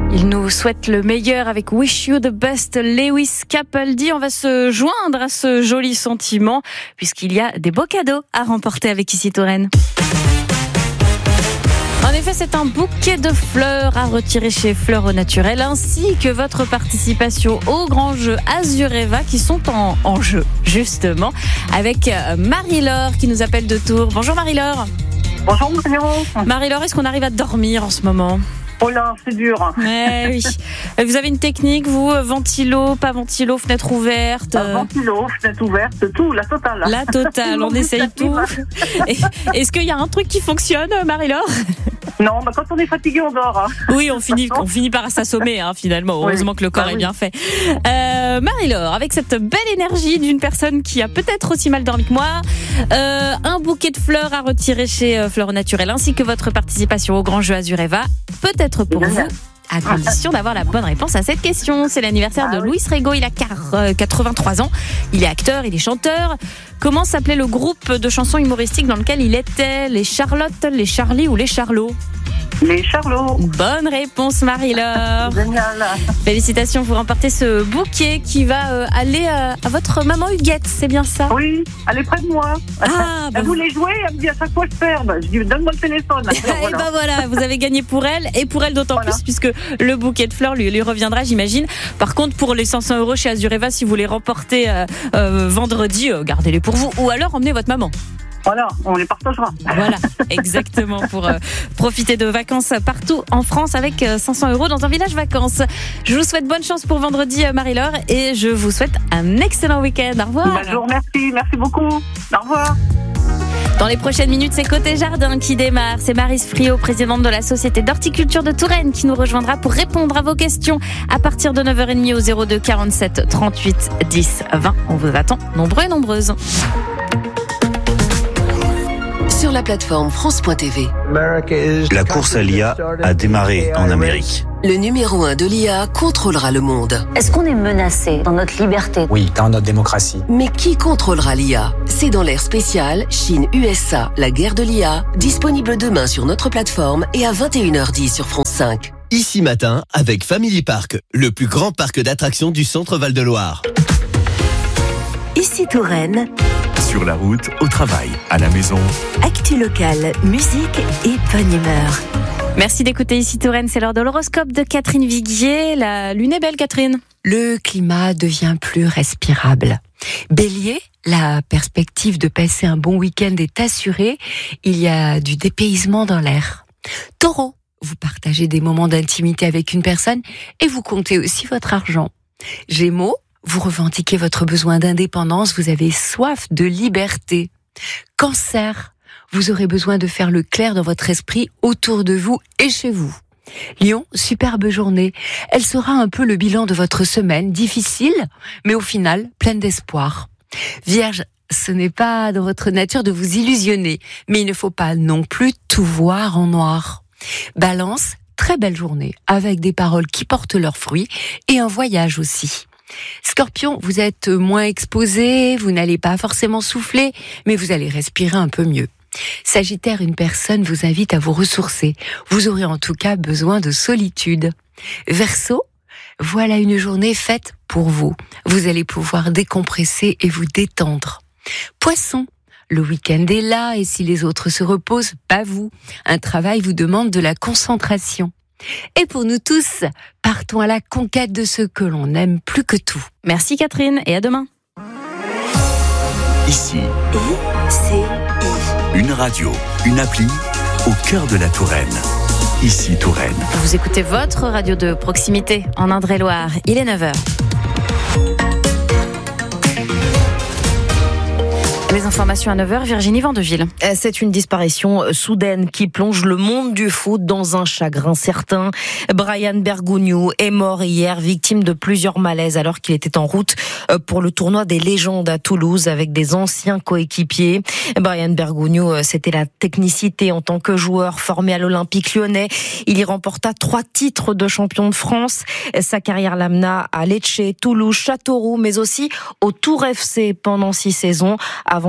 Il nous souhaite le meilleur avec Wish You the Best. Lewis Capaldi, on va se joindre à ce joli sentiment puisqu'il y a des beaux cadeaux à remporter avec Ici Touraine. En effet, c'est un bouquet de fleurs à retirer chez Fleurs au Naturel ainsi que votre participation au grand jeu Azureva qui sont en jeu justement avec Marie-Laure qui nous appelle de Tours. Bonjour Marie-Laure. Bonjour Marion. Marie-Laure, est-ce qu'on arrive à dormir en ce moment ? Oh là, c'est dur. Oui. Vous avez une technique, vous, ventilo, pas ventilo, fenêtre ouverte Ventilo, fenêtre ouverte, tout, la totale. La totale, on essaye tout. Est-ce qu'il y a un truc qui fonctionne, Marie-Laure ? Non, mais quand on est fatigué, on dort. Oui, on finit par s'assommer, finalement. Heureusement que le corps est bien fait. Marie-Laure, avec cette belle énergie d'une personne qui a peut-être aussi mal dormi que moi, un bouquet de fleurs à retirer chez Fleurs au Naturel, ainsi que votre participation au grand jeu Azureva, peut-être pour vous, à condition d'avoir la bonne réponse à cette question. C'est l'anniversaire de Luis Rego, il a 83 ans, il est acteur, il est chanteur. Comment s'appelait le groupe de chansons humoristiques dans lequel il était ? Les Charlottes, les Charlie ou les Charlots ? Les Charlots. Bonne réponse Marie-Laure. Génial. Félicitations, vous remportez ce bouquet qui va aller à votre maman Huguette, c'est bien ça ? Oui, elle est près de moi. Elle voulait jouer, elle me dit à chaque fois je perds. Je dis donne-moi le téléphone. Et voilà, vous avez gagné pour elle et pour elle d'autant plus puisque le bouquet de fleurs lui reviendra, j'imagine. Par contre, pour les 500 € chez Azureva, si vous les remportez vendredi, gardez-les pour vous ou alors emmenez votre maman. Voilà, on les partagera. Voilà, exactement, pour profiter de vacances partout en France avec 500 € dans un village vacances. Je vous souhaite bonne chance pour vendredi, Marie-Laure, et je vous souhaite un excellent week-end. Au revoir. Je vous remercie, merci beaucoup. Au revoir. Dans les prochaines minutes, c'est Côté Jardin qui démarre. C'est Maryse Friot, présidente de la Société d'Horticulture de Touraine, qui nous rejoindra pour répondre à vos questions à partir de 9h30 au 02 47 38 10 20. On vous attend nombreux et nombreuses. Sur la plateforme France.tv. La course à l'IA a démarré en Amérique. Le numéro 1 de l'IA contrôlera le monde. Est-ce qu'on est menacé dans notre liberté ? Oui, dans notre démocratie. Mais qui contrôlera l'IA ? C'est dans l'ère spéciale Chine-USA, la guerre de l'IA, disponible demain sur notre plateforme et à 21h10 sur France 5. Ici matin avec Family Park, le plus grand parc d'attractions du centre Val-de-Loire. Ici Touraine. Sur la route, au travail, à la maison. Actu locale, musique et bonne humeur. Merci d'écouter Ici Touraine, c'est l'heure de l'horoscope de Catherine Viguier. La lune est belle, Catherine. Le climat devient plus respirable. Bélier, la perspective de passer un bon week-end est assurée. Il y a du dépaysement dans l'air. Taureau, vous partagez des moments d'intimité avec une personne et vous comptez aussi votre argent. Gémeaux, vous revendiquez votre besoin d'indépendance, vous avez soif de liberté. Cancer, vous aurez besoin de faire le clair dans votre esprit autour de vous et chez vous. Lion, superbe journée. Elle sera un peu le bilan de votre semaine, difficile, mais au final, pleine d'espoir. Vierge, ce n'est pas dans votre nature de vous illusionner, mais il ne faut pas non plus tout voir en noir. Balance, très belle journée, avec des paroles qui portent leurs fruits et un voyage aussi. Scorpion, vous êtes moins exposé, vous n'allez pas forcément souffler, mais vous allez respirer un peu mieux. Sagittaire, une personne vous invite à vous ressourcer. Vous aurez en tout cas besoin de solitude. Verseau, voilà une journée faite pour vous. Vous allez pouvoir décompresser et vous détendre. Poisson, le week-end est là et si les autres se reposent, pas vous. Un travail vous demande de la concentration. Et pour nous tous, partons à la conquête de ce que l'on aime plus que tout. Merci Catherine et à demain. Ici, une radio, une appli au cœur de la Touraine. Ici Touraine. Vous écoutez votre radio de proximité en Indre-et-Loire. Il est 9h. Les informations à 9h, Virginie Vandeville. C'est une disparition soudaine qui plonge le monde du foot dans un chagrin certain. Brian Bergogneau est mort hier, victime de plusieurs malaises alors qu'il était en route pour le tournoi des légendes à Toulouse avec des anciens coéquipiers. Brian Bergogneau, c'était la technicité en tant que joueur formé à l'Olympique Lyonnais. Il y remporta 3 titres de champion de France. Sa carrière l'amena à Lecce, Toulouse, Châteauroux, mais aussi au Tour FC pendant 6 saisons avant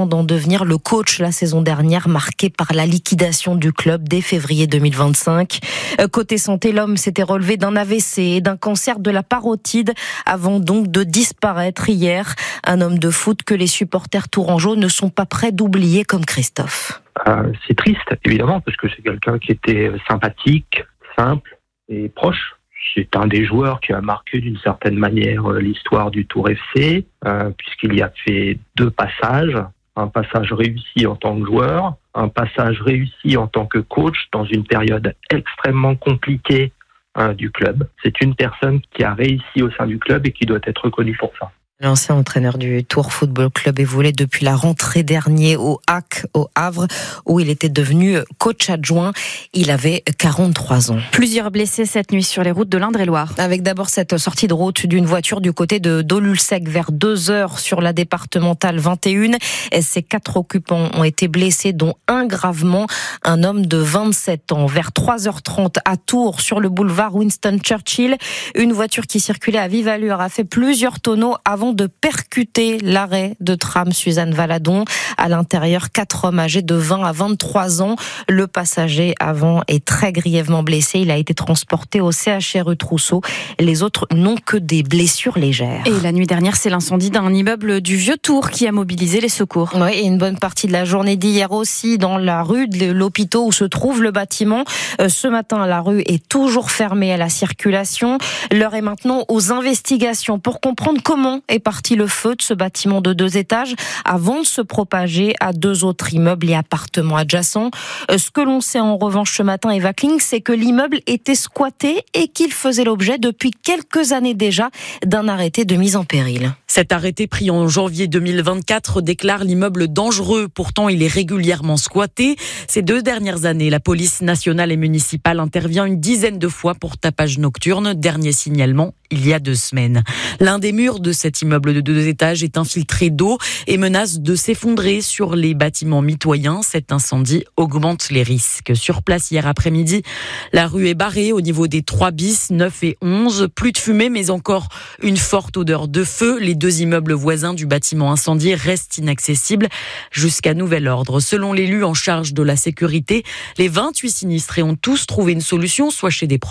avant d'en devenir le coach la saison dernière, marqué par la liquidation du club dès février 2025. Côté santé, l'homme s'était relevé d'un AVC et d'un cancer de la parotide avant donc de disparaître hier. Un homme de foot que les supporters tourangeaux ne sont pas prêts d'oublier comme Christophe. C'est triste, évidemment, parce que c'est quelqu'un qui était sympathique, simple et proche. C'est un des joueurs qui a marqué d'une certaine manière l'histoire du Tour FC, puisqu'il y a fait 2 passages. Un passage réussi en tant que joueur, un passage réussi en tant que coach dans une période extrêmement compliquée du club. C'est une personne qui a réussi au sein du club et qui doit être reconnue pour ça. L'ancien entraîneur du Tour Football Club évoluait depuis la rentrée dernière au HAC, au Havre, où il était devenu coach adjoint. Il avait 43 ans. Plusieurs blessés cette nuit sur les routes de l'Indre-et-Loire. Avec d'abord cette sortie de route d'une voiture du côté de Dol-Ulsec vers 2h sur la départementale 21. Ces 4 occupants ont été blessés, dont un gravement, un homme de 27 ans. Vers 3h30 à Tours, sur le boulevard Winston Churchill, une voiture qui circulait à vive allure a fait plusieurs tonneaux avant de percuter l'arrêt de tram Suzanne Valadon. À l'intérieur, 4 hommes âgés de 20 à 23 ans. Le passager avant est très grièvement blessé. Il a été transporté au CHRU Trousseau. Les autres n'ont que des blessures légères. Et la nuit dernière, c'est l'incendie d'un immeuble du Vieux-Tour qui a mobilisé les secours. Oui, et une bonne partie de la journée d'hier aussi dans la rue de l'hôpital où se trouve le bâtiment. Ce matin, la rue est toujours fermée à la circulation. L'heure est maintenant aux investigations pour comprendre comment est parti le feu de ce bâtiment de 2 étages avant de se propager à 2 autres immeubles et appartements adjacents. Ce que l'on sait en revanche ce matin, Eva Kling, c'est que l'immeuble était squatté et qu'il faisait l'objet depuis quelques années déjà d'un arrêté de mise en péril. Cet arrêté pris en janvier 2024 déclare l'immeuble dangereux. Pourtant, il est régulièrement squatté. Ces 2 dernières années, la police nationale et municipale intervient une dizaine de fois pour tapage nocturne. Dernier signalement il y a 2 semaines. L'un des murs de cet immeuble de 2 étages est infiltré d'eau et menace de s'effondrer sur les bâtiments mitoyens. Cet incendie augmente les risques. Sur place hier après-midi, la rue est barrée au niveau des 3 bis, 9 et 11. Plus de fumée, mais encore une forte odeur de feu. Les 2 immeubles voisins du bâtiment incendié restent inaccessibles jusqu'à nouvel ordre. Selon l'élu en charge de la sécurité, les 28 sinistrés ont tous trouvé une solution, soit chez des proches,